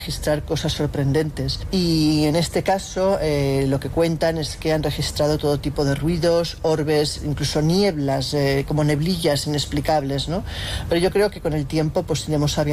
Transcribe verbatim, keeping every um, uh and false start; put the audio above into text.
registrar cosas sorprendentes, y en este caso eh, lo que cuentan es que han registrado todo tipo de ruidos, orbes, incluso nieblas, eh, como neblillas inexplicables, ¿no? Pero yo creo que con el tiempo pues iremos sabiendo